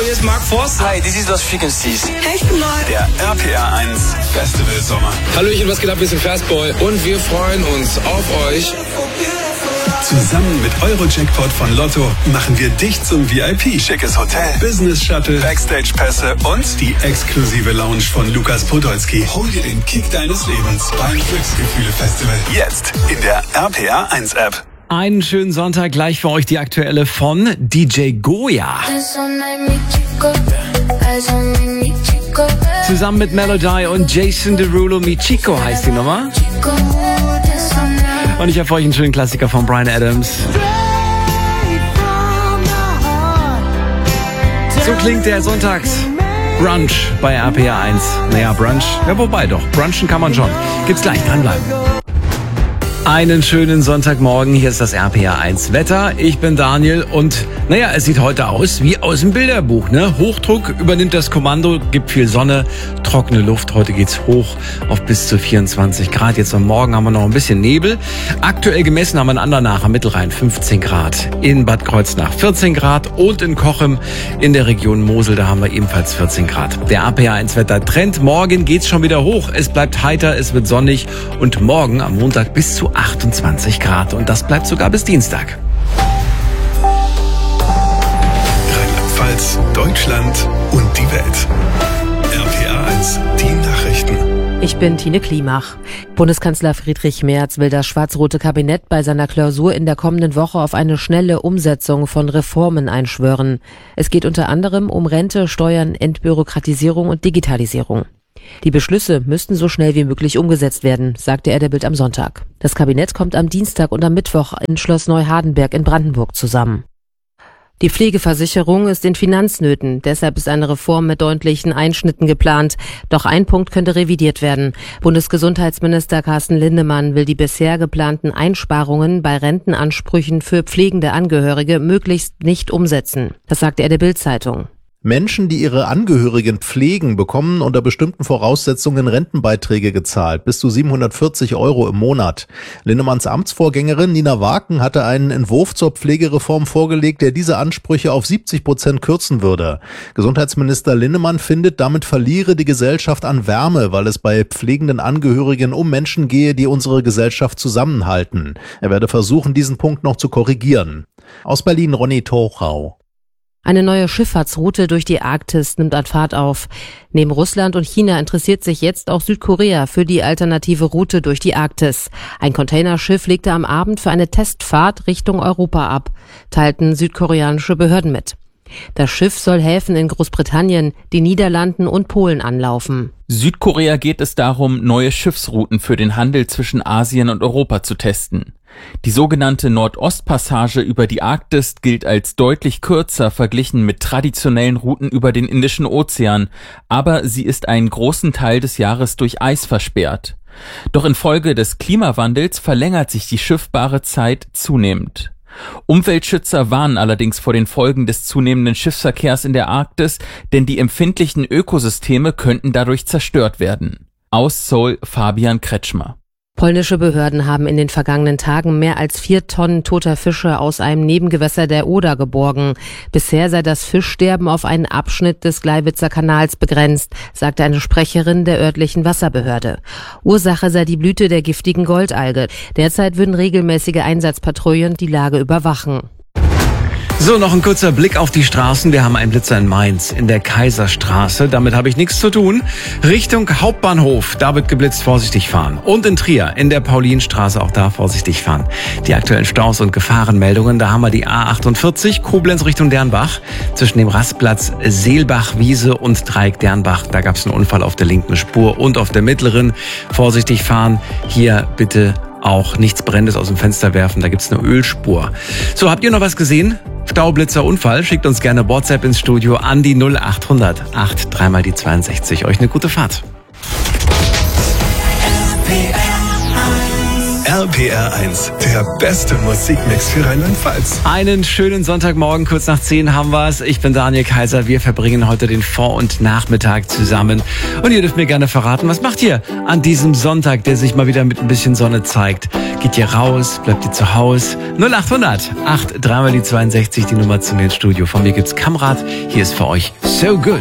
hier ist Mark Forster. Hi, this is Lost Frequencies. Hey, ich bin Neu. Der RPR 1 Festival Sommer. Hallöchen, was geht ab? Wir sind Fastboy und wir freuen uns auf euch. Zusammen mit Eurojackpot von Lotto machen wir dich zum VIP. Schickes Hotel, Business Shuttle, Backstage-Pässe und die exklusive Lounge von Lukas Podolski. Hol dir den Kick deines Lebens beim Glücksgefühle-Festival. Jetzt in der RPR 1 App. Einen schönen Sonntag, gleich für euch die aktuelle von DJ Goya. Zusammen mit Melody und Jason Derulo, Mi Chico heißt die Nummer. Und ich habe für euch einen schönen Klassiker von Bryan Adams. So klingt der Sonntags-Brunch bei RPR 1. Naja, Brunch, ja wobei doch, brunchen kann man schon. Gibt's gleich, dranbleiben. Einen schönen Sonntagmorgen, hier ist das RPR 1 Wetter. Ich bin Daniel und naja, es sieht heute aus wie aus dem Bilderbuch, ne? Hochdruck übernimmt das Kommando, gibt viel Sonne, trockene Luft. Heute geht's hoch auf bis zu 24 Grad. Jetzt am Morgen haben wir noch ein bisschen Nebel. Aktuell gemessen haben wir in Andernach am Mittelrhein 15 Grad. In Bad Kreuznach 14 Grad und in Cochem in der Region Mosel, da haben wir ebenfalls 14 Grad. Der RPR 1 Wettertrend. Morgen geht's schon wieder hoch. Es bleibt heiter, es wird sonnig und morgen am Montag bis zu 28 Grad und das bleibt sogar bis Dienstag. Rheinland-Pfalz, Deutschland und die Welt. RPR 1, die Nachrichten. Ich bin Tine Klimach. Bundeskanzler Friedrich Merz will das schwarz-rote Kabinett bei seiner Klausur in der kommenden Woche auf eine schnelle Umsetzung von Reformen einschwören. Es geht unter anderem um Rente, Steuern, Entbürokratisierung und Digitalisierung. Die Beschlüsse müssten so schnell wie möglich umgesetzt werden, sagte er der Bild am Sonntag. Das Kabinett kommt am Dienstag und am Mittwoch in Schloss Neuhardenberg in Brandenburg zusammen. Die Pflegeversicherung ist in Finanznöten, deshalb ist eine Reform mit deutlichen Einschnitten geplant. Doch ein Punkt könnte revidiert werden. Bundesgesundheitsminister Carsten Linnemann will die bisher geplanten Einsparungen bei Rentenansprüchen für pflegende Angehörige möglichst nicht umsetzen. Das sagte er der Bild-Zeitung. Menschen, die ihre Angehörigen pflegen, bekommen unter bestimmten Voraussetzungen Rentenbeiträge gezahlt, bis zu 740 € im Monat. Linnemanns Amtsvorgängerin Nina Waken hatte einen Entwurf zur Pflegereform vorgelegt, der diese Ansprüche auf 70% kürzen würde. Gesundheitsminister Linnemann findet, damit verliere die Gesellschaft an Wärme, weil es bei pflegenden Angehörigen um Menschen gehe, die unsere Gesellschaft zusammenhalten. Er werde versuchen, diesen Punkt noch zu korrigieren. Aus Berlin Ronny Tochau. Eine neue Schifffahrtsroute durch die Arktis nimmt an Fahrt auf. Neben Russland und China interessiert sich jetzt auch Südkorea für die alternative Route durch die Arktis. Ein Containerschiff legte am Abend für eine Testfahrt Richtung Europa ab, teilten südkoreanische Behörden mit. Das Schiff soll Häfen in Großbritannien, den Niederlanden und Polen anlaufen. Südkorea geht es darum, neue Schiffsrouten für den Handel zwischen Asien und Europa zu testen. Die sogenannte Nordostpassage über die Arktis gilt als deutlich kürzer verglichen mit traditionellen Routen über den Indischen Ozean, aber sie ist einen großen Teil des Jahres durch Eis versperrt. Doch infolge des Klimawandels verlängert sich die schiffbare Zeit zunehmend. Umweltschützer warnen allerdings vor den Folgen des zunehmenden Schiffsverkehrs in der Arktis, denn die empfindlichen Ökosysteme könnten dadurch zerstört werden. Aus Seoul Fabian Kretschmer. Polnische Behörden haben in den vergangenen Tagen mehr als 4 Tonnen toter Fische aus einem Nebengewässer der Oder geborgen. Bisher sei das Fischsterben auf einen Abschnitt des Gleiwitzer Kanals begrenzt, sagte eine Sprecherin der örtlichen Wasserbehörde. Ursache sei die Blüte der giftigen Goldalge. Derzeit würden regelmäßige Einsatzpatrouillen die Lage überwachen. So, noch ein kurzer Blick auf die Straßen. Wir haben einen Blitzer in Mainz in der Kaiserstraße. Damit habe ich nichts zu tun. Richtung Hauptbahnhof, da wird geblitzt, vorsichtig fahren. Und in Trier in der Paulinstraße, auch da vorsichtig fahren. Die aktuellen Staus und Gefahrenmeldungen, da haben wir die A48, Koblenz Richtung Dernbach. Zwischen dem Rastplatz Seelbach-Wiese und Dreieck Dernbach, da gab es einen Unfall auf der linken Spur und auf der mittleren. Vorsichtig fahren, hier bitte auch nichts Brennendes aus dem Fenster werfen, da gibt's eine Ölspur. So, habt ihr noch was gesehen? Staublitzer Unfall? Schickt uns gerne WhatsApp ins Studio an die 0800 83 mal die 62. Euch eine gute Fahrt. RPR1, der beste Musikmix für Rheinland-Pfalz. Einen schönen Sonntagmorgen, kurz nach 10 haben wir's. Ich bin Daniel Kaiser. Wir verbringen heute den Vor- und Nachmittag zusammen. Und ihr dürft mir gerne verraten, was macht ihr an diesem Sonntag, der sich mal wieder mit ein bisschen Sonne zeigt? Geht ihr raus? Bleibt ihr zu Hause? 0800 8 3 mal die 62, die Nummer zu mir ins Studio. Von mir gibt's Kamrat. Hier ist für euch So Good.